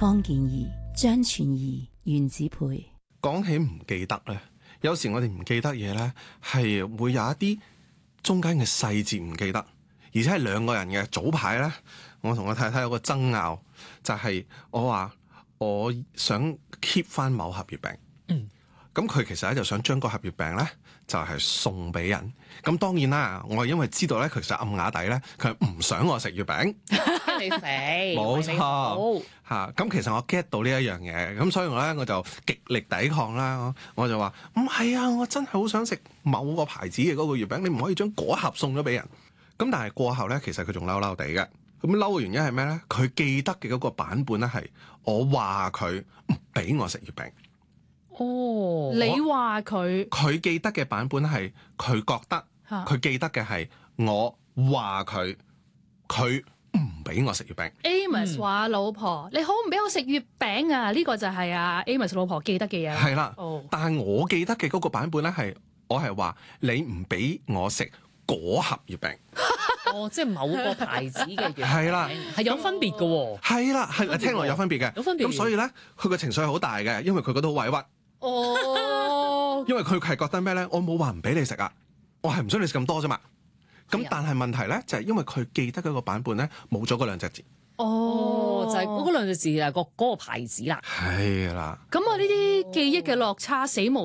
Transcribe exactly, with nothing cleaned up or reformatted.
方健儀、張全儀、袁子培。 講起唔記得咧，有時我哋唔記得嘢咧，係會有一啲中間嘅細節唔記得，而且係兩個人嘅。早排咧，我同我太太有個爭拗，就係、是、我話我想 keep 翻某盒月餅。嗯。咁佢其實咧就想將嗰盒月餅咧就係、是、送俾人。咁當然啦，我係因為知道咧，佢其實暗啞底咧，佢係唔想我食月餅。 你肥， 冇錯嚇。咁其實我 get 到呢一樣嘢，咁所以我咧我就極力抵抗啦。我就話唔係啊，我真係好想食某個牌子嘅嗰個月餅，你唔可以將嗰盒送咗俾人。咁但係過後咧，其實佢仲嬲嬲地嘅。咁嬲嘅原因係咩咧？佢記得嘅嗰個版本咧係我話佢唔俾我食月餅。 哦，你話佢佢記得嘅版本係佢覺得，佢記得嘅係我話佢，佢唔俾我食月餅。 Amos 話老婆，你好唔俾我食月餅啊？呢個就係啊 Amos 老婆記得嘅嘢。 係啦， 哦， 但係我記得嘅嗰個版本咧係，我係話你唔俾我食嗰盒月餅。 哦，即係某個牌子嘅月餅。 係啦， 係有分別嘅喎。 係啦，係聽落有分別嘅。 有分別。 咁所以咧，佢個情緒係好大嘅，因為佢覺得好委屈。 哦， 因為佢係覺得咩咧？我冇話唔俾你食啊，我係唔想你食咁多啫嘛。咁但係問題咧就係因為佢記得嗰個版本咧冇咗嗰兩隻字。 哦，就係嗰兩隻字係個嗰個牌子啦。 係啦。 咁我呢啲記憶嘅落差死無